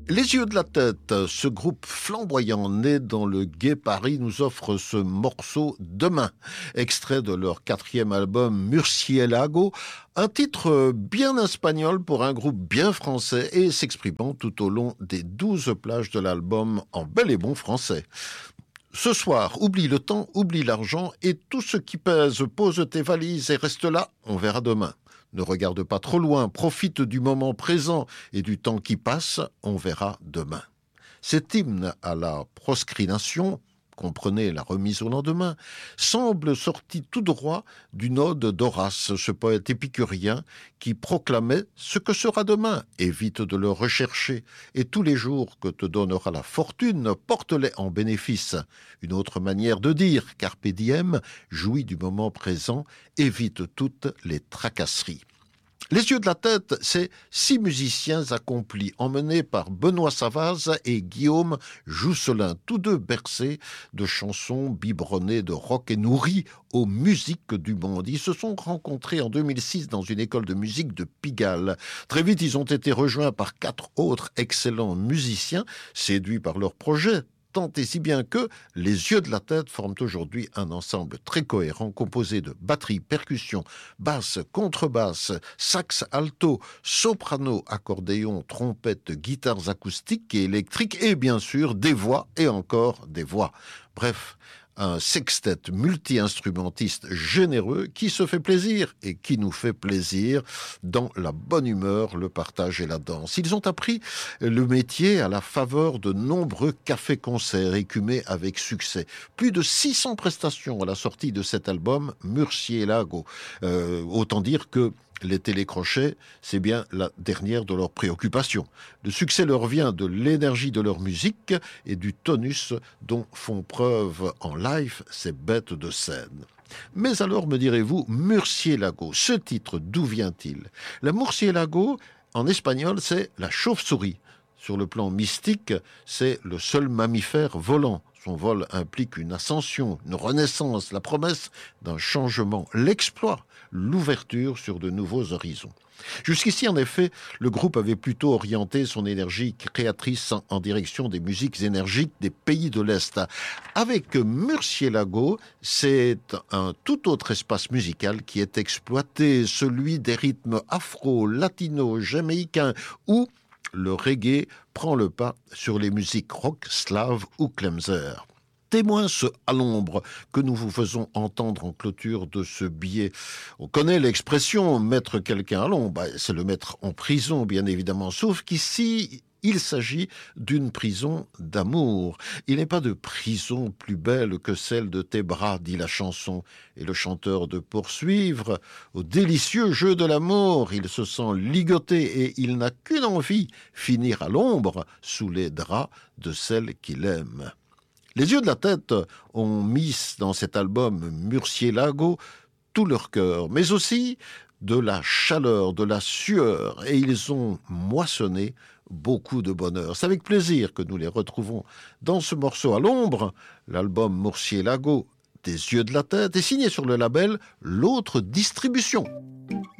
Les yeux de la tête, ce groupe flamboyant né dans le gai Paris nous offre ce morceau Demain, extrait de leur 4e album Murciélago, un titre bien espagnol pour un groupe bien français et s'exprimant tout au long des 12 plages de l'album en bel et bon français. Ce soir, oublie le temps, oublie l'argent et tout ce qui pèse, pose tes valises et reste là, on verra demain. Ne regarde pas trop loin, profite du moment présent et du temps qui passe, on verra demain. Cet hymne à la proscrination, comprenez la remise au lendemain, semble sorti tout droit d'une ode d'Horace, ce poète épicurien qui proclamait « Ce que sera demain, évite de le rechercher, et tous les jours que te donnera la fortune, porte-les en bénéfice. » Une autre manière de dire « Carpe diem », jouis du moment présent, évite toutes les tracasseries. Les yeux de la tête, c'est 6 musiciens accomplis, emmenés par Benoît Savaz et Guillaume Jousselin, tous deux bercés de chansons biberonnées de rock et nourris aux musiques du monde. Ils se sont rencontrés en 2006 dans une école de musique de Pigalle. Très vite, ils ont été rejoints par 4 autres excellents musiciens, séduits par leur projet. Tant et si bien que les yeux de la tête forment aujourd'hui un ensemble très cohérent composé de batterie, percussion, basse, contrebasse, sax alto, soprano, accordéon, trompette, guitares acoustiques et électriques et bien sûr des voix et encore des voix. Bref, un sextet multi-instrumentiste généreux qui se fait plaisir et qui nous fait plaisir dans la bonne humeur, le partage et la danse. Ils ont appris le métier à la faveur de nombreux cafés-concerts écumés avec succès. Plus de 600 prestations à la sortie de cet album Murciélago. Autant dire que les télécrochets, c'est bien la dernière de leurs préoccupations. Le succès leur vient de l'énergie de leur musique et du tonus dont font preuve en live ces bêtes de scène. Mais alors, me direz-vous, Murciélago, ce titre, d'où vient-il? La Murciélago, en espagnol, c'est la chauve-souris. Sur le plan mystique, c'est le seul mammifère volant. Son vol implique une ascension, une renaissance, la promesse d'un changement, l'exploit, l'ouverture sur de nouveaux horizons. Jusqu'ici, en effet, le groupe avait plutôt orienté son énergie créatrice en direction des musiques énergiques des pays de l'Est. Avec Murciélago, c'est un tout autre espace musical qui est exploité, celui des rythmes afro, latino, jamaïcains, où le reggae prend le pas sur les musiques rock, slave ou klemzer. Témoin ce à l'ombre que nous vous faisons entendre en clôture de ce billet. On connaît l'expression mettre quelqu'un à l'ombre, c'est le mettre en prison bien évidemment, sauf qu'ici il s'agit d'une prison d'amour. Il n'est pas de prison plus belle que celle de tes bras, dit la chanson, et le chanteur de poursuivre. Au délicieux jeu de l'amour, il se sent ligoté et il n'a qu'une envie, finir à l'ombre sous les draps de celle qu'il aime. Les yeux de la tête ont mis dans cet album Murciélago tout leur cœur, mais aussi de la chaleur, de la sueur, et ils ont moissonné beaucoup de bonheur. C'est avec plaisir que nous les retrouvons dans ce morceau à l'ombre. L'album Murciélago des yeux de la tête est signé sur le label L'Autre Distribution.